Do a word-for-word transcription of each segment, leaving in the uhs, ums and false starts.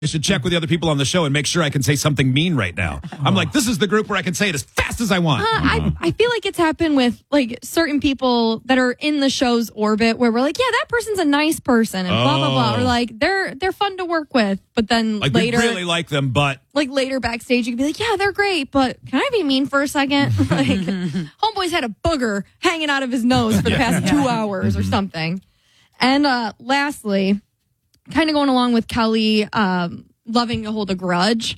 I should check with the other people on the show and make sure I can say something mean right now. I'm like, this is the group where I can say it as fast as I want. Uh, I, I feel like it's happened with like certain people that are in the show's orbit where we're like, yeah, that person's a nice person and blah, blah, blah. Or like, they're they're fun to work with. But then Like, later, we really like them, but like later backstage, you can be like, yeah, they're great, but can I be mean for a second? Like, homeboy's had a booger hanging out of his nose for the past two hours or something. And uh, lastly, kind of going along with Kelly um, loving to hold a grudge,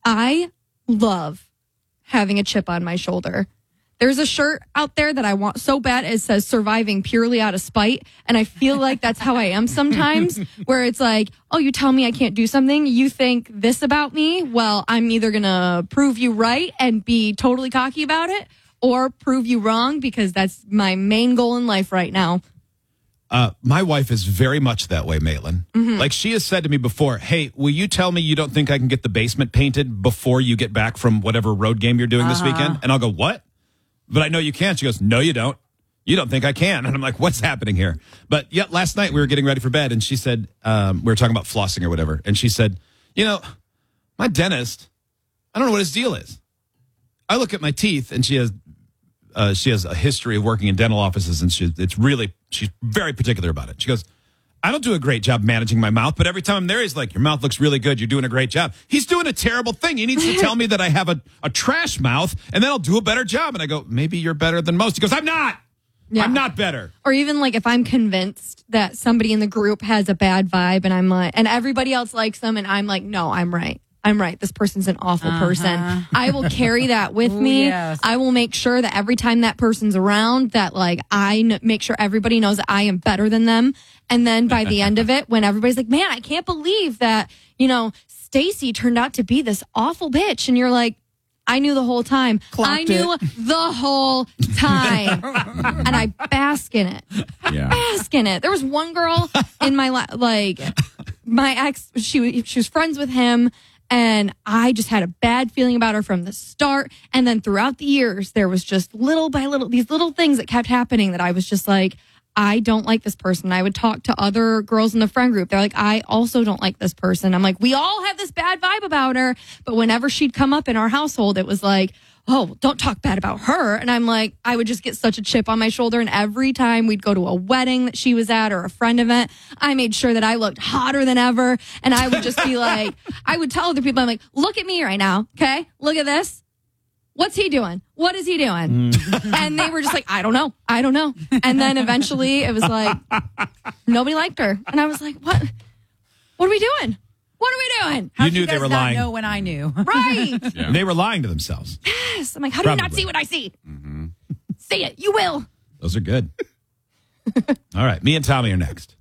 I love having a chip on my shoulder. There's a shirt out there that I want so bad. It says surviving purely out of spite. And I feel like that's how I am sometimes, where it's like, oh, you tell me I can't do something. You think this about me. Well, I'm either going to prove you right and be totally cocky about it or prove you wrong, because that's my main goal in life right now. Uh, my wife is very much that way, Maitland. Mm-hmm. Like, she has said to me before, hey, will you tell me you don't think I can get the basement painted before you get back from whatever road game you're doing uh-huh. this weekend? And I'll go, what? But I know you can. She goes, no, you don't. You don't think I can. And I'm like, what's happening here? But yet last night we were getting ready for bed, and she said, um, we were talking about flossing or whatever. And she said, you know, my dentist, I don't know what his deal is. I look at my teeth, and she has uh, she has a history of working in dental offices, and she, it's really, she's very particular about it. She goes, I don't do a great job managing my mouth, but every time I'm there, he's like, your mouth looks really good. You're doing a great job. He's doing a terrible thing. He needs to tell me that I have a, a trash mouth, and then I'll do a better job. And I go, maybe you're better than most. He goes, I'm not. Yeah. I'm not better. Or even like if I'm convinced that somebody in the group has a bad vibe, and I'm like, and everybody else likes them, and I'm like, no, I'm right. I'm right. This person's an awful uh-huh. person. I will carry that with Ooh, me. Yes. I will make sure that every time that person's around, that like I n- make sure everybody knows that I am better than them. And then by the end of it, when everybody's like, man, I can't believe that, you know, Stacy turned out to be this awful bitch. And you're like, I knew the whole time. Clocked I knew it. the whole time. And I bask in it. Yeah. Bask in it. There was one girl in my, li- like, my ex, she, she was friends with him. And I just had a bad feeling about her from the start. And then throughout the years, there was just little by little, these little things that kept happening that I was just like, I don't like this person. I would talk to other girls in the friend group. They're like, I also don't like this person. I'm like, we all have this bad vibe about her. But whenever she'd come up in our household, it was like, oh, don't talk bad about her. And I'm like, I would just get such a chip on my shoulder. And every time we'd go to a wedding that she was at or a friend event, I made sure that I looked hotter than ever. And I would just be like, I would tell other people, I'm like, look at me right now. Okay. Look at this. What's he doing? What is he doing? Mm. And they were just like, I don't know. I don't know. And then eventually it was like, nobody liked her. And I was like, what? What are we doing? What are we doing? How you did knew you guys they were not lying. know when I knew? Right. Yeah. They were lying to themselves. Yes. I'm like, how do Probably. you not see what I see? Mm-hmm. See it. You will. Those are good. All right. Me and Tommy are next.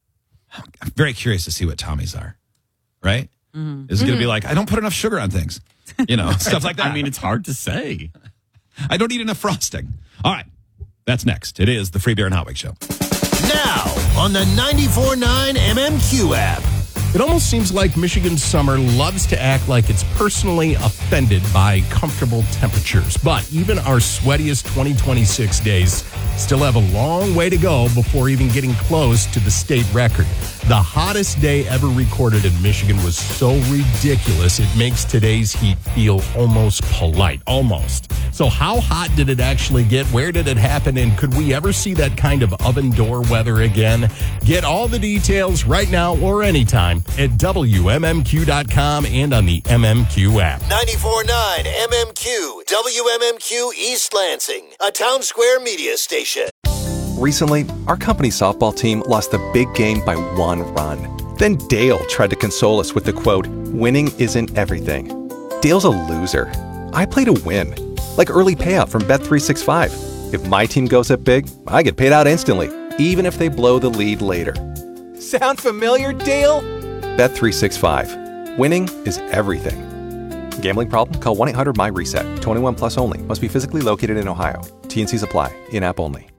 I'm very curious to see what Tommy's are. Right? Mm-hmm. Is it going to be like, I don't put enough sugar on things? You know, stuff like that. I mean, it's hard to say. I don't eat enough frosting. All right. That's next. It is the Free Beer and Hot Wings Show. Now on the ninety-four point nine M M Q app. It almost seems like Michigan's summer loves to act like it's personally offended by comfortable temperatures. But even our sweatiest twenty twenty-six days still have a long way to go before even getting close to the state record. The hottest day ever recorded in Michigan was so ridiculous, it makes today's heat feel almost polite. Almost. So how hot did it actually get? Where did it happen? And could we ever see that kind of oven door weather again? Get all the details right now or anytime at W M M Q dot com and on the M M Q app. ninety-four point nine M M Q, W M M Q East Lansing, a Town Square media station. Recently, our company softball team lost the big game by one run. Then Dale tried to console us with the quote, winning isn't everything. Dale's a loser. I play to win. Like early payout from Bet three sixty-five. If my team goes up big, I get paid out instantly, even if they blow the lead later. Sound familiar, Dale? Bet three sixty-five. Winning is everything. Gambling problem? Call one eight hundred M Y RESET. twenty-one plus only. Must be physically located in Ohio. T N Cs apply. In-app only.